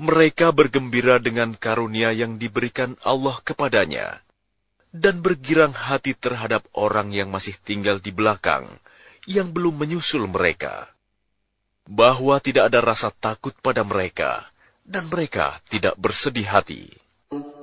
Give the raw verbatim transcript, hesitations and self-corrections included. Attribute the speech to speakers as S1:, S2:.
S1: Mereka bergembira dengan karunia yang diberikan Allah kepadanya, dan bergirang hati terhadap orang yang masih tinggal di belakang, yang belum menyusul mereka, bahwa tidak ada rasa takut pada mereka, dan mereka tidak bersedih hati.